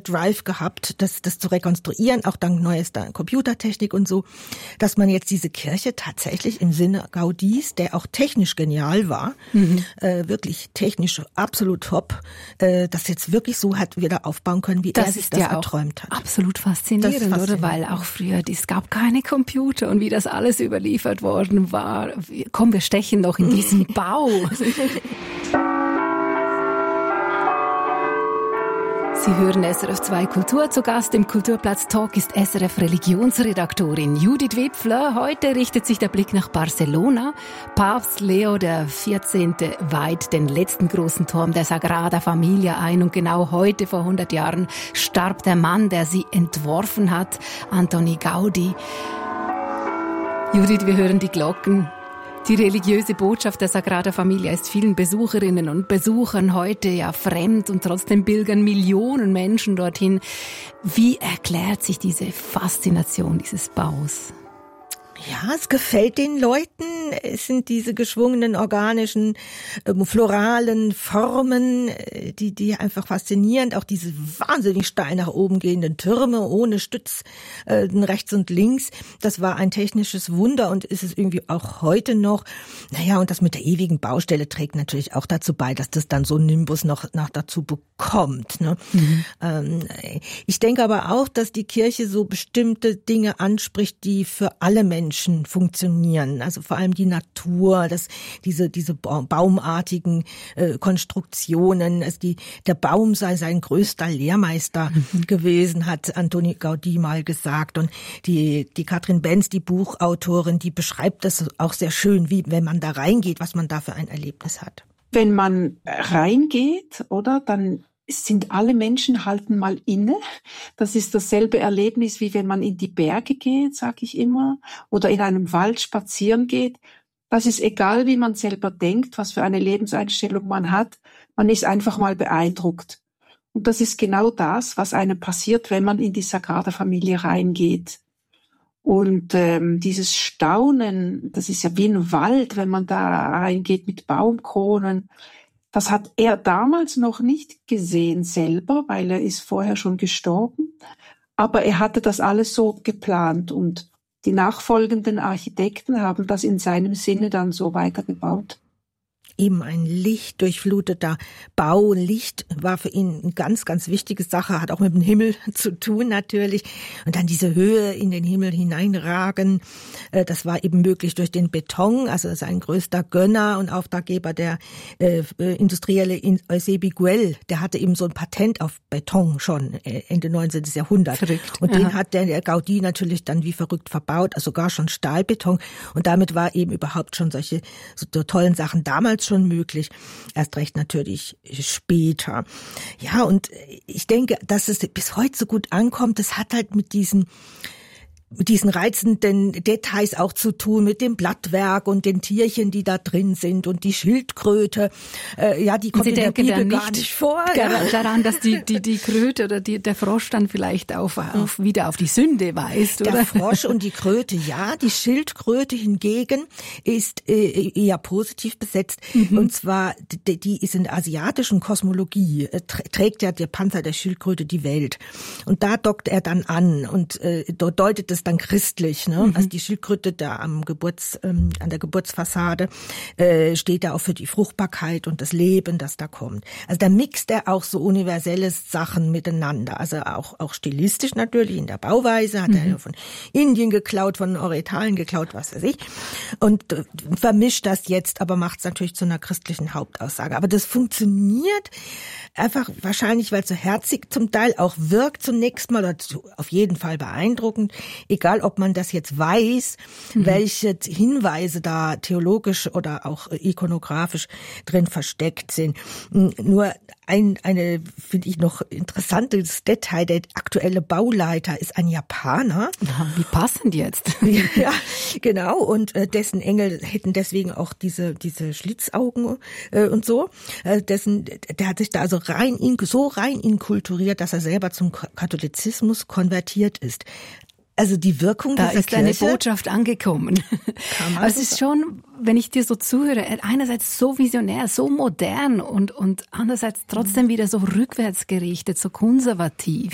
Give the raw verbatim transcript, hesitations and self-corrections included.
Drive gehabt, das, das zu rekonstruieren, auch dank neuester Computertechnik und so, dass man jetzt diese Kirche tatsächlich im Sinne Gaudís, der auch technisch genial war, mhm. äh, wirklich technisch absolut top, äh, das jetzt wirklich so hat wieder aufbauen können, wie das er sich das ja erträumt hat. Absolut faszinierend, faszinierend, oder? Weil auch früher, es gab keine Computer und wie das alles überliefert worden war. Komm, wir stechen noch in diesen Bau. Sie hören S R F zwei Kultur. Zu Gast im Kulturplatz Talk ist S R F Religionsredaktorin Judith Wipfler. Heute richtet sich der Blick nach Barcelona. Papst Leo der vierzehnte weiht den letzten großen Turm der Sagrada Familia ein. Und genau heute, vor hundert Jahren, starb der Mann, der sie entworfen hat, Antoni Gaudí. Judith, wir hören die Glocken. Die religiöse Botschaft der Sagrada Familia ist vielen Besucherinnen und Besuchern heute ja fremd und trotzdem pilgern Millionen Menschen dorthin. Wie erklärt sich diese Faszination dieses Baus? Ja, es gefällt den Leuten. Es sind diese geschwungenen, organischen, ähm, floralen Formen, die, die einfach faszinierend. Auch diese wahnsinnig steil nach oben gehenden Türme ohne Stütz, äh, rechts und links. Das war ein technisches Wunder und ist es irgendwie auch heute noch. Naja, und das mit der ewigen Baustelle trägt natürlich auch dazu bei, dass das dann so einen Nimbus noch, noch dazu bekommt. Ne? Mhm. Ähm, ich denke aber auch, dass die Kirche so bestimmte Dinge anspricht, die für alle Menschen funktionieren, also vor allem die Natur, das, diese, diese baumartigen äh, Konstruktionen, also die, der Baum sei sein größter Lehrmeister mhm. gewesen, hat Antoni Gaudí mal gesagt. Und die, die Katrin Benz, die Buchautorin, die beschreibt das auch sehr schön, wie wenn man da reingeht, was man da für ein Erlebnis hat. Wenn man reingeht, oder, dann es sind alle Menschen halten mal inne. Das ist dasselbe Erlebnis, wie wenn man in die Berge geht, sage ich immer, oder in einem Wald spazieren geht. Das ist egal, wie man selber denkt, was für eine Lebenseinstellung man hat. Man ist einfach mal beeindruckt. Und das ist genau das, was einem passiert, wenn man in die Sagrada Familia reingeht. Und ähm, dieses Staunen, das ist ja wie ein Wald, wenn man da reingeht mit Baumkronen. Das hat er damals noch nicht gesehen selber, weil er ist vorher schon gestorben. Aber er hatte das alles so geplant und die nachfolgenden Architekten haben das in seinem Sinne dann so weitergebaut. Eben ein lichtdurchfluteter Bau. Licht war für ihn eine ganz, ganz wichtige Sache, hat auch mit dem Himmel zu tun natürlich. Und dann diese Höhe in den Himmel hineinragen, das war eben möglich durch den Beton, also sein größter Gönner und Auftraggeber, der äh, industrielle Eusebi Güell, der hatte eben so ein Patent auf Beton schon Ende neunzehnten. Jahrhundert. Verrückt. Und den Aha. hat der, der Gaudí natürlich dann wie verrückt verbaut, also sogar schon Stahlbeton. Und damit war eben überhaupt schon solche so tollen Sachen damals schon möglich, erst recht natürlich später. Ja, und ich denke, dass es bis heute so gut ankommt, das hat halt mit diesen mit diesen reizenden Details auch zu tun, mit dem Blattwerk und den Tierchen, die da drin sind und die Schildkröte. Äh, ja, die kommt Sie in der Bibel nicht gar nicht vor. Daran, dass die, die, die Kröte oder die, der Frosch dann vielleicht auf, auf, wieder auf die Sünde weist, oder? Der Frosch und die Kröte, ja. Die Schildkröte hingegen ist äh, eher positiv besetzt. Mhm. Und zwar, die, die ist in der asiatischen Kosmologie, äh, trägt ja der Panzer der Schildkröte die Welt. Und da dockt er dann an und äh, dort deutet es dann christlich, ne? Mhm. Also die Schildkröte da am Geburts, ähm, an der Geburtsfassade äh, steht da auch für die Fruchtbarkeit und das Leben, das da kommt. Also da mixt er auch so universelle Sachen miteinander. Also auch auch stilistisch natürlich in der Bauweise hat mhm. er ja von Indien geklaut, von Orientalen geklaut, was weiß ich. Und äh, vermischt das jetzt, aber macht es natürlich zu einer christlichen Hauptaussage. Aber das funktioniert einfach wahrscheinlich, weil es so herzig zum Teil auch wirkt zunächst mal, oder auf jeden Fall beeindruckend. Egal, ob man das jetzt weiß, mhm. welche Hinweise da theologisch oder auch ikonografisch drin versteckt sind. Nur ein, eine, finde ich, noch interessantes Detail, der aktuelle Bauleiter ist ein Japaner. Ja, wie passend jetzt. Ja, genau. Und dessen Engel hätten deswegen auch diese, diese Schlitzaugen und so. Dessen, der hat sich da also rein, so rein inkulturiert, dass er selber zum Katholizismus konvertiert ist. Also die Wirkung da dieser ist Kirche, eine Botschaft angekommen. Aber es ist schon, wenn ich dir so zuhöre, einerseits so visionär, so modern und und andererseits trotzdem wieder so rückwärts gerichtet, so konservativ.